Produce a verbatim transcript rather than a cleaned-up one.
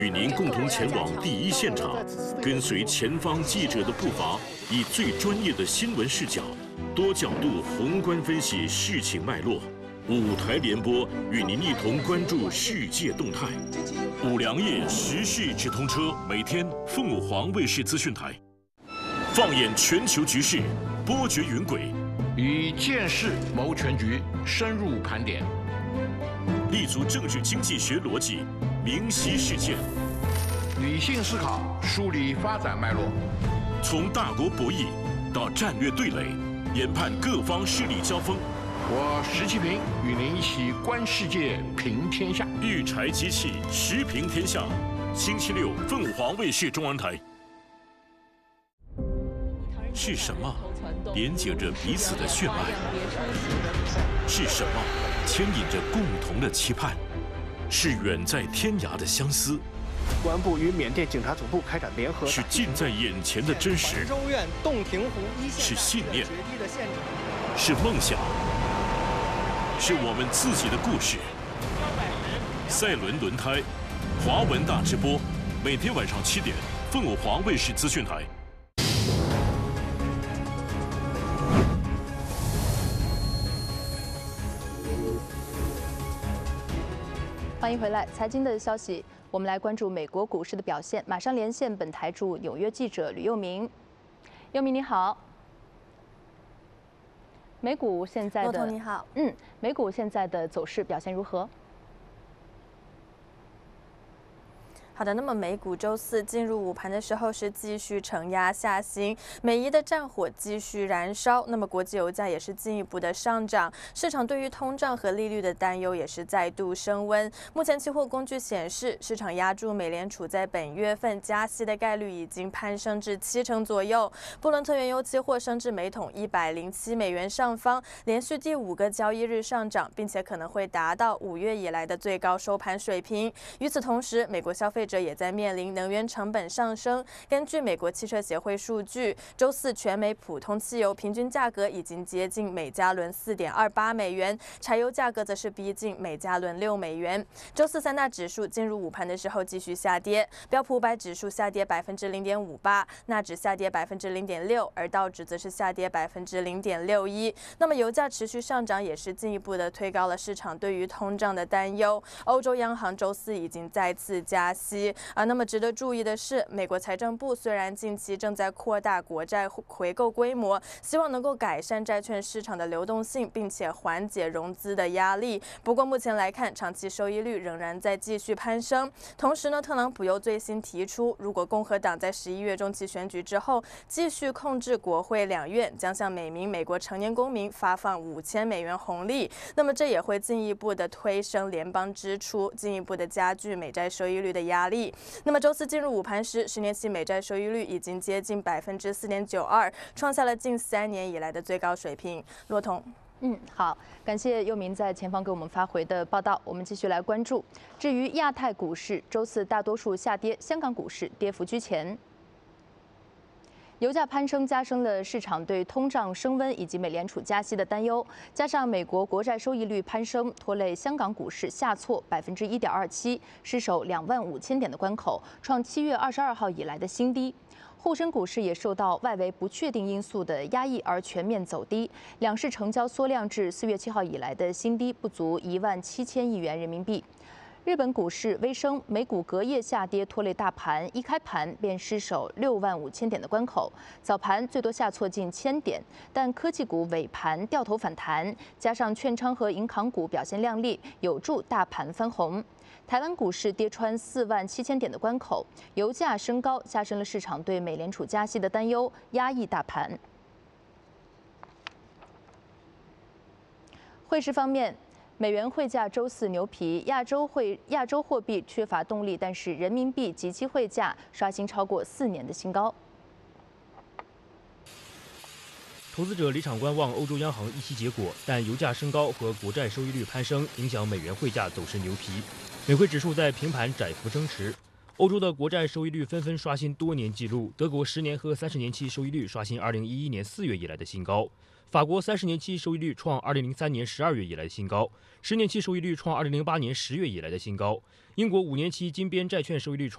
与您共同前往第一现场，跟随前方记者的步伐，以最专业的新闻视角，多角度宏观分析事情脉络。五台联播与您一同关注世界动态。五粮液时事直通车，每天凤凰卫视资讯台，放眼全球局势，波谲云轨， 以见识谋全局，深入盘点， 立足政治经济学逻辑，明晰事件， 理性思考，梳理发展脉络， 从大国博弈到战略对垒，研判各方势力交锋。 我石其平与您一起观世界，评天下。 育才机器，时评天下。星期六，凤凰卫视中央台。是什么连接着彼此的血脉？是什么牵引着共同的期盼？是远在天涯的相思。 公安部与缅甸警察总部开展联合。 是近在眼前的真实。 州院洞庭湖一线是信念。是梦想。是我们自己的故事。赛伦轮胎，华文大直播，每天晚上七点，凤凰卫视资讯台。 欢迎回来，财经的消息，我们来关注美国股市的表现。马上连线本台驻纽约记者吕佑明。佑明你好。美股现在的， 你好， 嗯，美股现在的走势表现如何？ 好的，那么美股周四进入午盘的时候是继续承压下行，美伊的战火继续燃烧。那么国际油价也是进一步的上涨，市场对于通胀和利率的担忧也是再度升温。目前期货工具显示，市场押注美联储在本月份加息的概率已经攀升至七成左右。布伦特原油期货升至每桶一百零七美元上方，连续第五个交易日上涨，并且可能会达到五月以来的最高收盘水平。与此同时，美国消费者也在面临能源成本上升。根据美国汽车协会数据，周四全美普通汽油平均价格已经接近每加仑 四点二八美元，柴油价格则是逼近每加仑六美元。周四三大指数进入午盘的时候继续下跌，标普五百指数下跌百分之零点五八，纳指下跌百分之零点六，而道指则是下跌百分之零点六一。那么油价持续上涨，也是进一步的推高了市场对于通胀的担忧。欧洲央行周四已经再次加息。啊，那么值得注意的是，美国财政部虽然近期正在扩大国债回购规模，希望能够改善债券市场的流动性，并且缓解融资的压力。不过目前来看，长期收益率仍然在继续攀升。同时呢，特朗普又最新提出，如果共和党在十一月中期选举之后继续控制国会两院，将向每名美国成年公民发放五千美元红利。那么这也会进一步的推升联邦支出，进一步的加剧美债收益率的压力。那么周四进入午盘时，十年期美债收益率已经接近百分之四点九二，创下了近三年以来的最高水平。骆彤， 嗯，好，感谢佑明在前方给我们发回的报道。我们继续来关注。至于亚太股市，周四大多数下跌，香港股市跌幅居前。油价攀升加深了市场对通胀升温以及美联储加息的担忧，加上美国国债收益率攀升，拖累香港股市下挫百分之一点二七，失守两万五千点的关口，创七月二十二号以来的新低。沪深股市也受到外围不确定因素的压抑而全面走低，两市成交缩量至四月七号以来的新低，不足一万七千亿元人民币。日本股市微升，美股隔夜下跌，拖累大盘一开盘便失守六万五千点的关口，早盘最多下挫近千点，但科技股尾盘掉头反弹，加上券商和银行股表现亮丽，有助大盘翻红。台湾股市跌穿四万七千点的关口，油价升高，加深了市场对美联储加息的担忧，压抑大盘。汇市方面。美元汇价周四牛皮，亚洲汇亚洲货币缺乏动力，但是人民币即期汇价刷新超过四年的新高。 投资者离场观望欧洲央行议息结果，但油价升高和国债收益率攀升影响美元汇价走势牛皮，美汇指数在平盘窄幅增持。欧洲的国债收益率纷纷刷新多年纪录，德国十年和三十年期收益率刷新二零一一年四月以来的新高。法国三十年期收益率创二零零三年十二月以来的新高，十年期收益率创二零零八年十月以来的新高。英国五年期金边债券收益率创